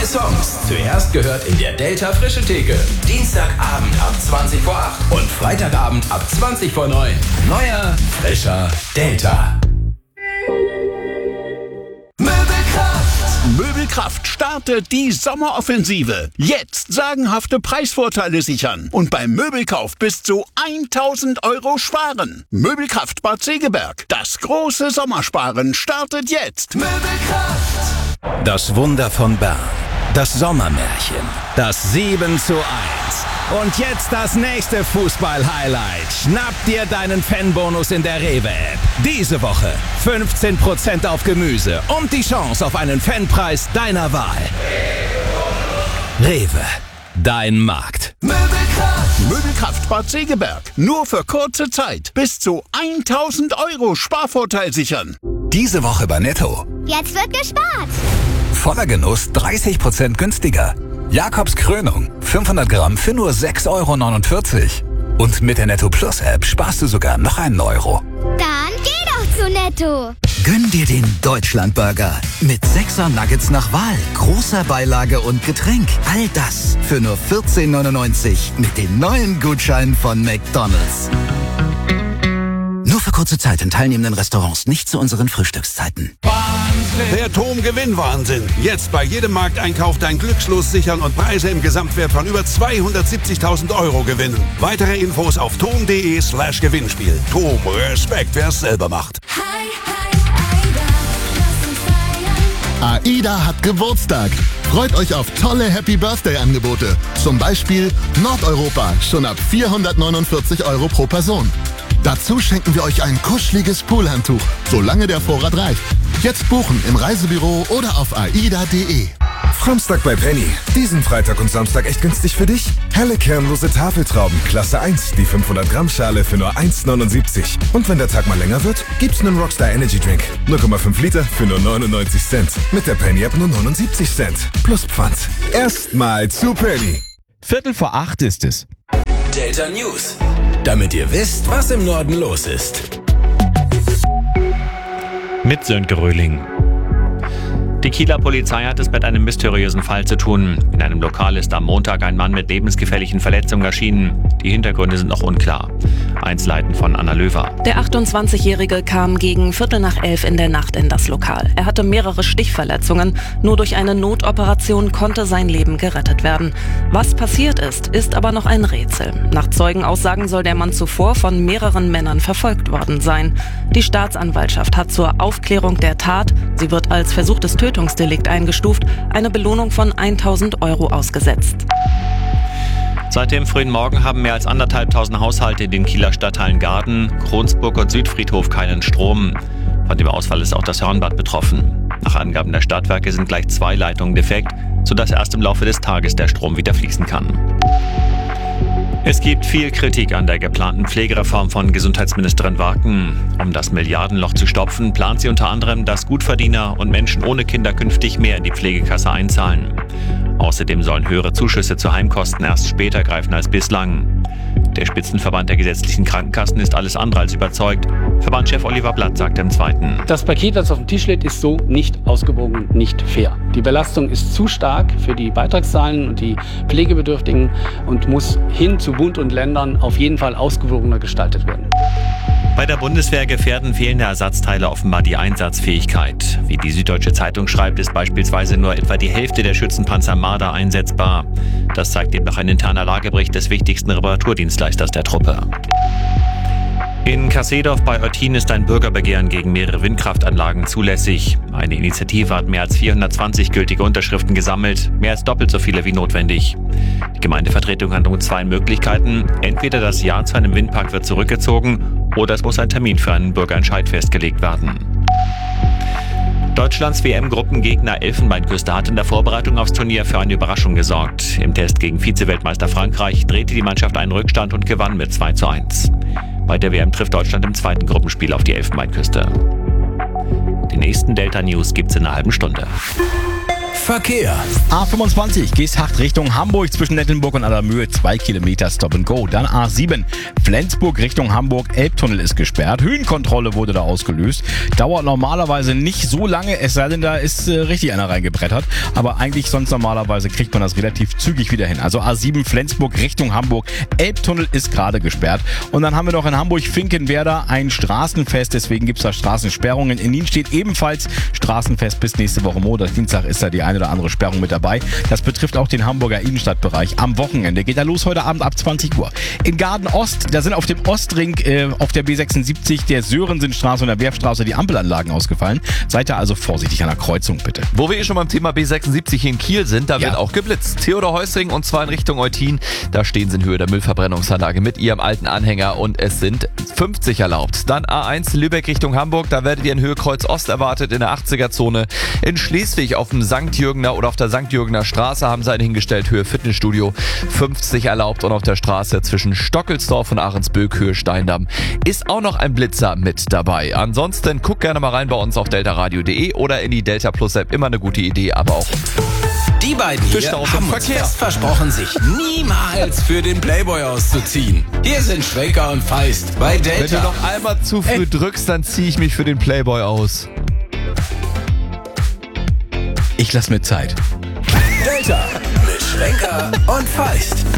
Neue Songs. Zuerst gehört in der Delta Frische Theke. Dienstagabend ab 20 vor 8 und Freitagabend ab 20 vor 9. Neuer, frischer Delta. Möbelkraft startet die Sommeroffensive. Jetzt sagenhafte Preisvorteile sichern und beim Möbelkauf bis zu 1.000 € sparen. Möbelkraft Bad Segeberg. Das große Sommersparen startet jetzt. Möbelkraft. Das Wunder von Bern. Das Sommermärchen. Das 7:1. Und jetzt das nächste Fußball-Highlight. Schnapp dir deinen Fanbonus in der Rewe-App. Diese Woche 15% auf Gemüse und die Chance auf einen Fanpreis deiner Wahl. Rewe, dein Markt. Möbelkraft Bad Segeberg. Nur für kurze Zeit. Bis zu 1.000 € Sparvorteil sichern. Diese Woche bei Netto. Jetzt wird gespart. Voller Genuss 30% günstiger. Jakobs Krönung, 500 Gramm für nur 6,49 €. Und mit der Netto Plus App sparst du sogar noch einen €. Dann geh doch zu Netto. Gönn dir den Deutschlandburger mit 6er Nuggets nach Wahl, großer Beilage und Getränk. All das für nur 14,99 € mit den neuen Gutscheinen von McDonald's. Nur für kurze Zeit in teilnehmenden Restaurants, nicht zu unseren Frühstückszeiten. Der TOM-Gewinn-Wahnsinn. Jetzt bei jedem Markteinkauf dein Glückslos sichern und Preise im Gesamtwert von über 270.000 € gewinnen. Weitere Infos auf tom.de/Gewinnspiel. TOM, Respekt, wer es selber macht. AIDA hat Geburtstag. Freut euch auf tolle Happy-Birthday-Angebote. Zum Beispiel Nordeuropa, schon ab 449 € pro Person. Dazu schenken wir euch ein kuscheliges Poolhandtuch, solange der Vorrat reicht. Jetzt buchen im Reisebüro oder auf aida.de. Samstag bei Penny. Diesen Freitag und Samstag echt günstig für dich? Helle kernlose Tafeltrauben, Klasse 1, die 500 Gramm Schale für nur 1,79. Und wenn der Tag mal länger wird, gibt's einen Rockstar Energy Drink. 0,5 Liter für nur 99 Cent. Mit der Penny App nur 79 Cent. Plus Pfand. Erstmal zu Penny. 7:45 ist es. Delta News. Damit ihr wisst, was im Norden los ist. Mit Sönke Röhling. Die Kieler Polizei hat es mit einem mysteriösen Fall zu tun. In einem Lokal ist am Montag ein Mann mit lebensgefährlichen Verletzungen erschienen. Die Hintergründe sind noch unklar. Einzelheiten von Anna Löwer. Der 28-Jährige kam gegen 11:15 in der Nacht in das Lokal. Er hatte mehrere Stichverletzungen. Nur durch eine Notoperation konnte sein Leben gerettet werden. Was passiert ist aber noch ein Rätsel. Nach Zeugenaussagen soll der Mann zuvor von mehreren Männern verfolgt worden sein. Die Staatsanwaltschaft hat zur Aufklärung der Tat, sie wird als versuchtes Tötungsdelikt eingestuft, eine Belohnung von 1.000 € ausgesetzt. Seit dem frühen Morgen haben mehr als 1.500 Haushalte in den Kieler Stadtteilen Garden, Kronsburg und Südfriedhof keinen Strom. Von dem Ausfall ist auch das Hörnbad betroffen. Nach Angaben der Stadtwerke sind gleich 2 Leitungen defekt, sodass erst im Laufe des Tages der Strom wieder fließen kann. Es gibt viel Kritik an der geplanten Pflegereform von Gesundheitsministerin Warken. Um das Milliardenloch zu stopfen, plant sie unter anderem, dass Gutverdiener und Menschen ohne Kinder künftig mehr in die Pflegekasse einzahlen. Außerdem sollen höhere Zuschüsse zu Heimkosten erst später greifen als bislang. Der Spitzenverband der gesetzlichen Krankenkassen ist alles andere als überzeugt. Verbandschef Oliver Blatt sagte im Zweiten: Das Paket, das auf dem Tisch liegt, ist so nicht ausgewogen, nicht fair. Die Belastung ist zu stark für die Beitragszahlen und die Pflegebedürftigen und muss hin zu Bund und Ländern auf jeden Fall ausgewogener gestaltet werden. Bei der Bundeswehr gefährden fehlende Ersatzteile offenbar die Einsatzfähigkeit. Wie die Süddeutsche Zeitung schreibt, ist beispielsweise nur etwa die Hälfte der Schützenpanzer Marder einsetzbar. Das zeigt demnach ein interner Lagebericht des wichtigsten Reparaturdienstleisters der Truppe. In Kassedorf bei Eutin ist ein Bürgerbegehren gegen mehrere Windkraftanlagen zulässig. Eine Initiative hat mehr als 420 gültige Unterschriften gesammelt, mehr als doppelt so viele wie notwendig. Die Gemeindevertretung hat nun 2 Möglichkeiten. Entweder das Ja zu einem Windpark wird zurückgezogen oder es muss ein Termin für einen Bürgerentscheid festgelegt werden. Deutschlands WM-Gruppengegner Elfenbeinküste hat in der Vorbereitung aufs Turnier für eine Überraschung gesorgt. Im Test gegen Vize-Weltmeister Frankreich drehte die Mannschaft einen Rückstand und gewann mit 2:1. Bei der WM trifft Deutschland im 2. Gruppenspiel auf die Elfenbeinküste. Die nächsten Delta News gibt's in einer halben Stunde. Verkehr. A25 Geesthacht Richtung Hamburg zwischen Nettelnburg und Allermühe 2 Kilometer Stop and Go. Dann A7 Flensburg Richtung Hamburg, Elbtunnel ist gesperrt. Höhenkontrolle wurde da ausgelöst. Dauert normalerweise nicht so lange, es sei denn, da ist richtig einer reingebrettert. Aber eigentlich sonst normalerweise kriegt man das relativ zügig wieder hin. Also A7 Flensburg Richtung Hamburg, Elbtunnel ist gerade gesperrt. Und dann haben wir noch in Hamburg-Finkenwerder ein Straßenfest, deswegen gibt es da Straßensperrungen. In Nien steht ebenfalls Straßenfest bis nächste Woche Montag. Dienstag ist da die eine oder andere Sperrung mit dabei. Das betrifft auch den Hamburger Innenstadtbereich. Am Wochenende geht er los heute Abend ab 20 Uhr. In Garden Ost, da sind auf dem Ostring auf der B76 der Sörensenstraße und der Werfstraße die Ampelanlagen ausgefallen. Seid da also vorsichtig an der Kreuzung, bitte. Wo wir schon beim Thema B76 in Kiel sind, da wird auch geblitzt. Theodor-Heussing und zwar in Richtung Eutin. Da stehen sie in Höhe der Müllverbrennungsanlage mit ihrem alten Anhänger und es sind 50 erlaubt. Dann A1 Lübeck Richtung Hamburg, da werdet ihr in Höhe Kreuz Ost erwartet in der 80er-Zone. In Schleswig auf dem St. Jürgener oder auf der St. Jürgener Straße haben sie einen hingestellt, Höhe Fitnessstudio, 50 erlaubt. Und auf der Straße zwischen Stockelsdorf und Ahrensböck, Höhe Steindamm, ist auch noch ein Blitzer mit dabei. Ansonsten guck gerne mal rein bei uns auf deltaradio.de oder in die Delta Plus App, immer eine gute Idee, aber auch die beiden hier haben uns fest versprochen, sich niemals für den Playboy auszuziehen. Hier sind Schwenker und Feist bei Delta. Wenn du noch einmal zu früh drückst, dann ziehe ich mich für den Playboy aus. Ich lass mir Zeit. Delta mit Schwenker und Feist.